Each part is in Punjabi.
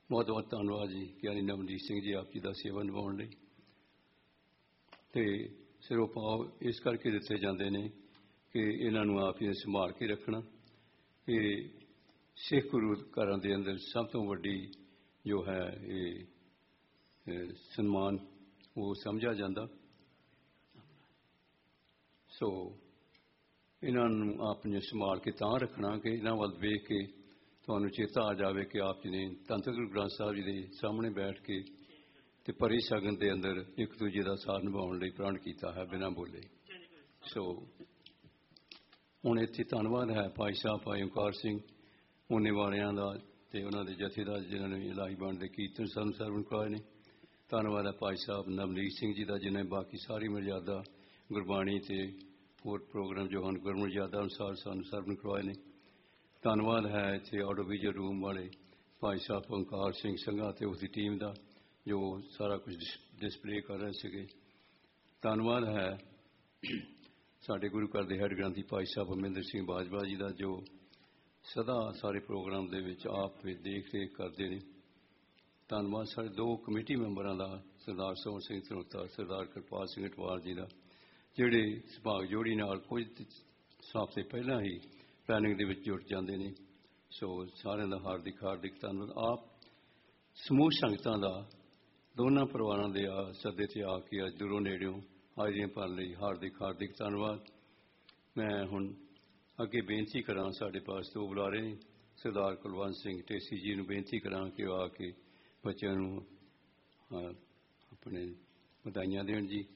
बहुत बहुत धन्यवाद जी ਗਿਆਨੀ ਨਵਨੀਤ ਸਿੰਘ ਜੀ ਆਪ ਜੀ ਦਾ ਸੇਵਾ ਨਿਭਾਉਣ ਲਈ। ਅਤੇ ਸਿਰੋਂ ਭਾਵ ਇਸ ਕਰਕੇ ਦਿੱਤੇ ਜਾਂਦੇ ਨੇ ਕਿ ਇਹਨਾਂ ਨੂੰ ਆਪ ਹੀ ਸੰਭਾਲ ਕੇ ਰੱਖਣਾ। ਇਹ ਸਿੱਖ ਗੁਰੂ ਘਰਾਂ ਦੇ ਅੰਦਰ ਸਭ ਤੋਂ ਵੱਡੀ ਜੋ ਹੈ ਇਹ ਸਨਮਾਨ ਉਹ ਸਮਝਿਆ ਜਾਂਦਾ। ਸੋ ਇਹਨਾਂ ਨੂੰ ਆਪ ਨੇ ਸੰਭਾਲ ਕੇ ਤਾਂ ਰੱਖਣਾ ਕਿ ਇਹਨਾਂ ਵੱਲ ਵੇਖ ਕੇ ਤੁਹਾਨੂੰ ਚੇਤਾ ਆ ਜਾਵੇ ਕਿ ਆਪ ਜੀ ਨੇ ਧੰਨ ਸ੍ਰੀ ਗੁਰੂ ਗ੍ਰੰਥ ਸਾਹਿਬ ਜੀ ਦੇ ਸਾਹਮਣੇ ਬੈਠ ਕੇ ਅਤੇ ਭਰੀ ਸ਼ਗਨ ਦੇ ਅੰਦਰ ਇੱਕ ਦੂਜੇ ਦਾ ਸਾਥ ਨਿਭਾਉਣ ਲਈ ਪ੍ਰਣ ਕੀਤਾ ਹੈ ਬਿਨਾਂ ਬੋਲੇ। ਸੋ ਹੁਣ ਇੱਥੇ ਧੰਨਵਾਦ ਹੈ ਭਾਈ ਸਾਹਿਬ ਭਾਈ ਓਂਕਾਰ ਸਿੰਘ ਉਹਨੇ ਵਾਲਿਆਂ ਦਾ ਅਤੇ ਉਹਨਾਂ ਦੇ ਜਥੇਦਾਰ ਜਿਨ੍ਹਾਂ ਨੇ ਇਲਾਹੀ ਬਾਣੀ ਦੇ ਕੀਰਤਨ ਸਾਨੂੰ ਸਰਵਣ ਕਰਵਾਏ ਨੇ। ਧੰਨਵਾਦ ਹੈ ਭਾਈ ਸਾਹਿਬ ਨਵਨੀਤ ਸਿੰਘ ਜੀ ਦਾ ਜਿਨ੍ਹਾਂ ਨੇ ਬਾਕੀ ਸਾਰੀ ਮਰਜ਼ਾਦਾ ਗੁਰਬਾਣੀ ਅਤੇ ਹੋਰ ਪ੍ਰੋਗਰਾਮ ਜੋ ਹਨ ਗੁਰਮਰਜ਼ਾਦਾ ਅਨੁਸਾਰ ਸਾਨੂੰ ਸਰਵਣ ਕਰਵਾਏ ਨੇ। ਧੰਨਵਾਦ ਹੈ ਇੱਥੇ ਆਡੀਓ ਵਿਜ਼ੂਅਲ ਰੂਮ ਵਾਲੇ ਭਾਈ ਸਾਹਿਬ ਓਂਕਾਰ ਸਿੰਘ ਸੰਘਾ ਅਤੇ ਉਸਦੀ ਟੀਮ ਦਾ ਜੋ ਸਾਰਾ ਕੁਝ ਡਿਸਪਲੇ ਕਰ ਰਹੇ ਸੀਗੇ। ਧੰਨਵਾਦ ਹੈ ਸਾਡੇ ਗੁਰੂ ਘਰ ਦੇ ਹੈੱਡ ਗ੍ਰੰਥੀ ਭਾਈ ਸਾਹਿਬ ਹਰਮਿੰਦਰ ਸਿੰਘ ਬਾਜਵਾ ਜੀ ਦਾ ਜੋ ਸਦਾ ਸਾਰੇ ਪ੍ਰੋਗਰਾਮ ਦੇ ਵਿੱਚ ਆਪ ਦੇਖ ਰੇਖ ਕਰਦੇ ਨੇ। ਧੰਨਵਾਦ ਸਾਡੇ ਦੋ ਕਮੇਟੀ ਮੈਂਬਰਾਂ ਦਾ ਸਰਦਾਰ ਸੋਹਣ ਸਿੰਘ ਧਨੋਤਾ ਸਰਦਾਰ ਕਿਰਪਾਲ ਸਿੰਘ ਅਟਵਾਲ ਜੀ ਦਾ ਜਿਹੜੇ ਸੁਭਾਗ ਜੋੜੀ ਨਾਲ ਕੁਝ ਹਫ਼ਤੇ ਪਹਿਲਾਂ ਹੀ ਪਲੈਨਿੰਗ ਦੇ ਵਿੱਚ ਜੁਟ ਜਾਂਦੇ ਨੇ। ਸੋ ਸਾਰਿਆਂ ਦਾ ਹਾਰਦਿਕ ਧੰਨਵਾਦ। ਆਪ ਸਮੂਹ ਸੰਗਤਾਂ ਦਾ ਦੋਨਾਂ ਪਰਿਵਾਰਾਂ ਦੇ ਸੱਦੇ 'ਤੇ ਆ ਕੇ ਅੱਜ ਦੂਰੋਂ ਨੇੜਿਓਂ ਹਾਜ਼ਰੀਆਂ ਭਰਨ ਲਈ ਹਾਰਦਿਕ ਧੰਨਵਾਦ। ਮੈਂ ਹੁਣ ਅੱਗੇ ਬੇਨਤੀ ਕਰਾਂ ਸਾਡੇ ਪਾਸ ਦੋ ਬੁਲਾਰੇ ਨੇ ਸਰਦਾਰ ਕੁਲਵੰਤ ਸਿੰਘ ਢੇਸੀ ਜੀ ਨੂੰ ਬੇਨਤੀ ਕਰਾਂ ਕਿ ਉਹ ਆ ਕੇ ਬੱਚਿਆਂ ਨੂੰ ਆਪਣੇ ਵਧਾਈਆਂ ਦੇਣ ਜੀ।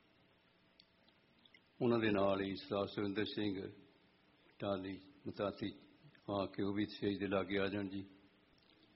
ਉਹਨਾਂ ਦੇ ਨਾਲ ਹੀ ਸਰਦਾਰ ਸੁਰਿੰਦਰ ਸਿੰਘ ਟਾਹਲੀ ਮਤਾਤੀ ਆ ਕੇ ਉਹ ਵੀ ਸਟੇਜ ਦੇ ਲਾਗੇ ਆ ਜਾਣ ਜੀ।